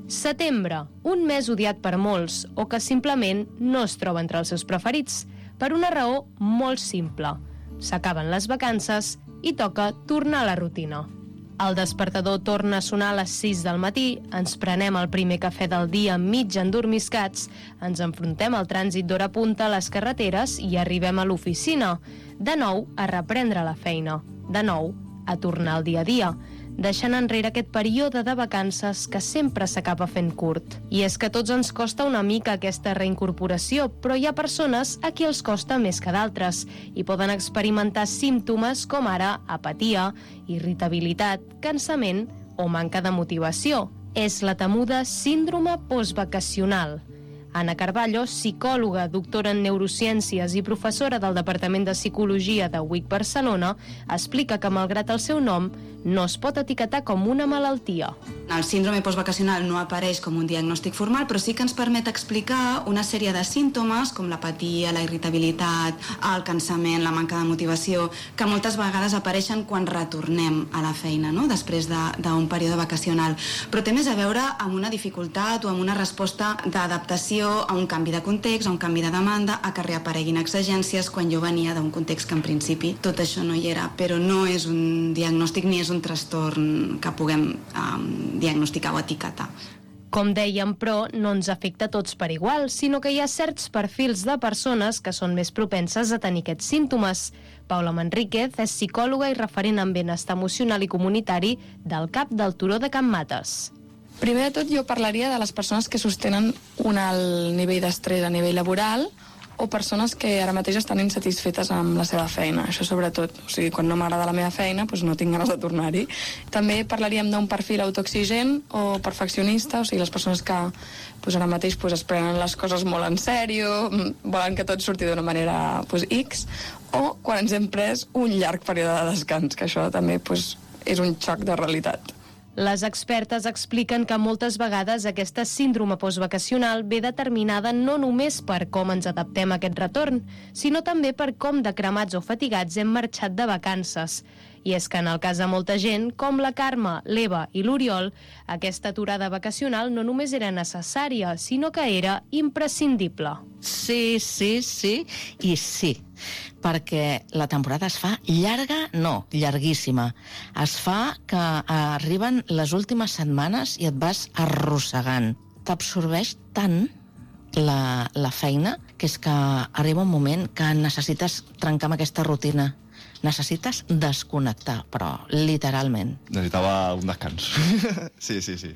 Setembre, un mes odiat per molts o que simplement no es troba entre els seus preferits, per una raó molt simple. S'acaben les vacances i toca tornar a la rutina. El despertador torna a sonar a les 6 del matí, ens prenem el primer cafè del dia mig endormiscats, ens enfrontem al trànsit d'hora punta a les carreteres i arribem a l'oficina. De nou, a reprendre la feina. De nou, a tornar al dia a dia, deixant enrere aquest període de vacances que sempre s'acaba fent curt. I és que a tots ens costa una mica aquesta reincorporació, però hi ha persones a qui els costa més que d'altres i poden experimentar símptomes com ara apatia, irritabilitat, cansament o manca de motivació. És la temuda síndrome postvacacional. Anna Carballo, psicòloga, doctora en neurociències i professora del Departament de Psicologia de UIC Barcelona, explica que, malgrat el seu nom, no es pot etiquetar com una malaltia. El síndrome postvacacional no apareix com un diagnòstic formal, però sí que ens permet explicar una sèrie de símptomes com l'apatia, la irritabilitat, el cansament, la manca de motivació, que moltes vegades apareixen quan retornem a la feina, no? Després d'un període vacacional. Però té més a veure amb una dificultat o amb una resposta d'adaptació a un canvi de context, a un canvi de demanda, a que reapareguin exigències quan jo venia d'un context que en principi tot això no hi era, però no és un diagnòstic ni és un trastorn que puguem diagnosticar o etiquetar. Com dèiem, però, no ens afecta a tots per igual, sinó que hi ha certs perfils de persones que són més propenses a tenir aquests símptomes. Paula Manríquez és psicòloga i referent en benestar emocional i comunitari del CAP del Turó de Can Mates. Primer de tot, jo parlaria de les persones que sostenen un alt nivell d'estrès a nivell laboral o persones que ara mateix estan insatisfetes amb la seva feina, això sobretot. O sigui, quan no m'agrada la meva feina, doncs no tinc ganes de tornar-hi. També parlaríem d'un perfil autoexigent o perfeccionista, o sigui, les persones que ara mateix es prenen les coses molt en sèrio, volen que tot surti d'una manera X, o quan ens hem pres un llarg període de descans, que això també és un xoc de realitat. Les expertes expliquen que moltes vegades aquesta síndrome postvacacional ve determinada no només per com ens adaptem a aquest retorn, sinó també per com de cremats o fatigats hem marxat de vacances. I és que en el cas de molta gent, com la Carme, l'Eva i l'Oriol, aquesta aturada vacacional no només era necessària, sinó que era imprescindible. Sí i sí, perquè la temporada es fa llarga, no, llarguíssima. Es fa que arriben les últimes setmanes i et vas arrossegant. T'absorbeix tant la feina que és que arriba un moment que necessites trencar amb aquesta rutina. Necessites desconnectar, però literalment. Necessitava un descans. Sí.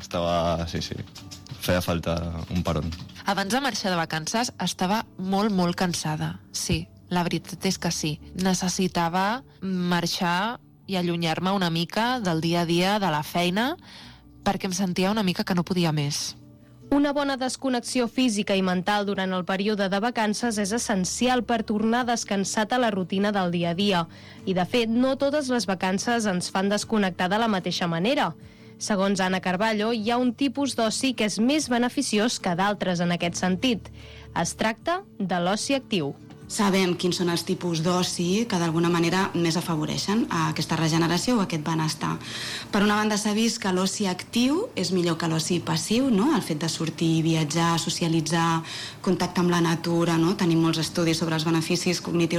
Feia falta un parón. Abans de marxar de vacances estava molt cansada, sí. La veritat és que sí. Necessitava marxar i allunyar-me una mica del dia a dia, de la feina, perquè em sentia una mica que no podia més. Una bona desconnexió física i mental durant el període de vacances és essencial per tornar descansat a la rutina del dia a dia. I, de fet, no totes les vacances ens fan desconnectar de la mateixa manera. Segons Anna Carballo, hi ha un tipus d'oci que és més beneficiós que d'altres en aquest sentit. Es tracta de l'oci actiu. Sabem quins són els tipus d'oci que d'alguna manera més afavoreixen aquesta regeneració o aquest benestar. Per una banda s'ha vist que l'oci actiu és millor que l'oci passiu, no? El fet de sortir, viatjar, socialitzar, contacte amb la natura, no? Tenim molts estudis sobre els beneficis cognitius